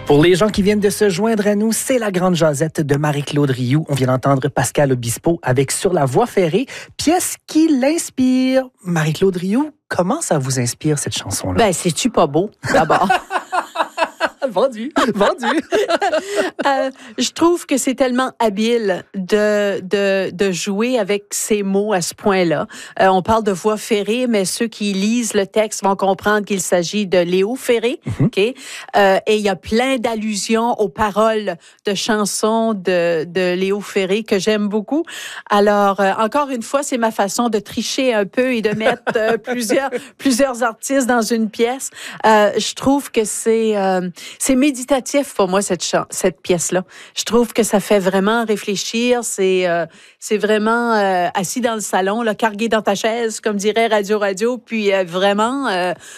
Pour les gens qui viennent de se joindre à nous, c'est la grande jasette de Marie-Claude Rioux. On vient d'entendre Pascal Obispo avec Sur la voie ferrée, pièce qui l'inspire. Marie-Claude Rioux, comment ça vous inspire cette chanson-là? Ben, c'est-tu pas beau, d'abord? Vendu. Je trouve que c'est tellement habile de jouer avec ces mots à ce point-là. On parle de voie ferrée, mais ceux qui lisent le texte vont comprendre qu'il s'agit de Léo Ferré. OK? Et il y a plein d'allusions aux paroles de chansons de Léo Ferré que j'aime beaucoup. Alors, encore une fois, c'est ma façon de tricher un peu et de mettre plusieurs artistes dans une pièce. Je trouve que c'est méditatif pour moi, cette pièce-là. Je trouve que ça fait vraiment réfléchir. C'est vraiment assis dans le salon, là, cargué dans ta chaise, comme dirait Radio, puis vraiment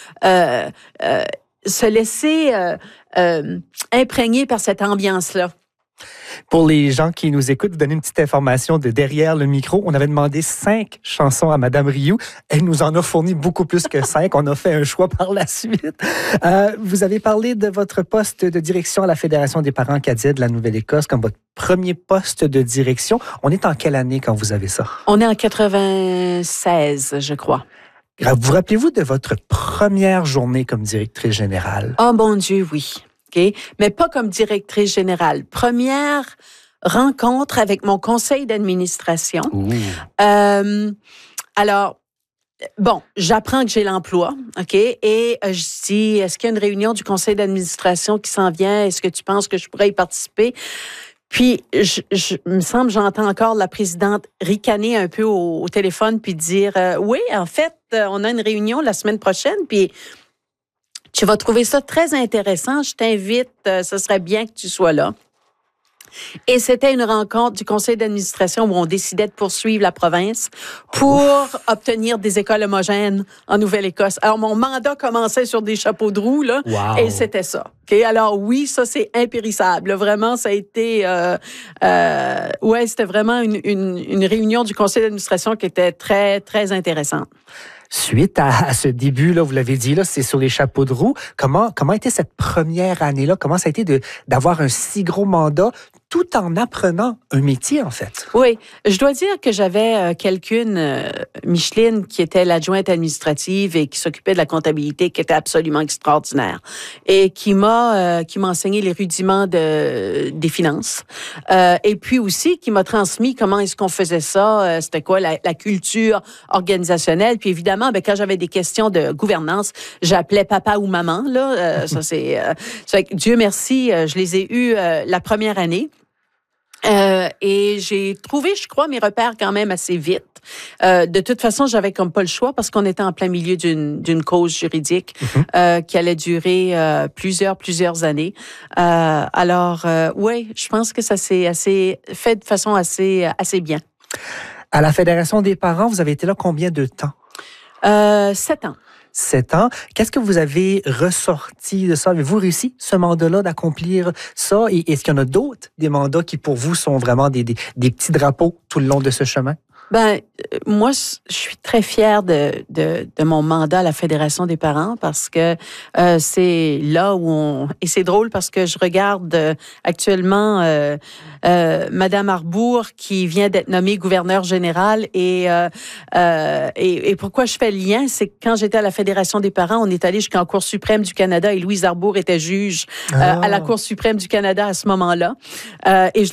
se laisser imprégner par cette ambiance-là. Pour les gens qui nous écoutent, vous donner une petite information de derrière le micro. On avait demandé 5 chansons à Madame Rioux. Elle nous en a fourni beaucoup plus que 5. On a fait un choix par la suite. Vous avez parlé de votre poste de direction à la Fédération des parents cadets de la Nouvelle-Écosse comme votre premier poste de direction. On est en quelle année quand vous avez ça? On est en 96, je crois. Vous rappelez-vous de votre première journée comme directrice générale? Oh mon Dieu, oui. Okay? Mais pas comme directrice générale. Première rencontre avec mon conseil d'administration. Alors, bon, j'apprends que j'ai l'emploi, OK? Et je dis, est-ce qu'il y a une réunion du conseil d'administration qui s'en vient? Est-ce que tu penses que je pourrais y participer? Puis, me semble, j'entends encore la présidente ricaner un peu au téléphone puis dire, oui, en fait, on a une réunion la semaine prochaine, puis tu vas trouver ça très intéressant. Je t'invite, ce serait bien que tu sois là. Et c'était une rencontre du conseil d'administration où on décidait de poursuivre la province pour obtenir des écoles homogènes en Nouvelle-Écosse. Alors, mon mandat commençait sur des chapeaux de roue, là, et c'était ça. Okay? Alors, oui, ça, c'est impérissable. Vraiment, ça a été... c'était vraiment une réunion du conseil d'administration qui était très, très intéressante. Suite à ce début-là, vous l'avez dit, là, c'est sur les chapeaux de roue. Comment était cette première année-là? Comment ça a été d'avoir un si gros mandat tout en apprenant un métier, en fait? Oui, je dois dire que j'avais quelqu'une, Micheline, qui était l'adjointe administrative et qui s'occupait de la comptabilité, qui était absolument extraordinaire et qui m'a enseigné les rudiments des finances. Et puis aussi, qui m'a transmis comment est-ce qu'on faisait ça, c'était quoi la culture organisationnelle. Puis évidemment, quand j'avais des questions de gouvernance, j'appelais papa ou maman. Là, ça c'est Dieu merci, je les ai eus la première année. Et j'ai trouvé, je crois, mes repères quand même assez vite. De toute façon, j'avais comme pas le choix parce qu'on était en plein milieu d'une cause juridique qui allait durer plusieurs années. Alors, oui, je pense que ça s'est fait de façon assez bien. À la Fédération des parents, vous avez été là combien de temps? 7 ans. 7 ans. Qu'est-ce que vous avez ressorti de ça? Avez-vous réussi, ce mandat-là, d'accomplir ça? Et est-ce qu'il y en a d'autres, des mandats qui, pour vous, sont vraiment des petits drapeaux tout le long de ce chemin? Ben, moi, je suis très fière de mon mandat à la Fédération des parents parce que c'est là où et c'est drôle parce que je regarde actuellement Madame Arbour qui vient d'être nommée gouverneure générale et pourquoi je fais le lien, c'est que quand j'étais à la Fédération des parents, on est allé jusqu'en Cour suprême du Canada et Louise Arbour était juge à la Cour suprême du Canada à ce moment-là. Et je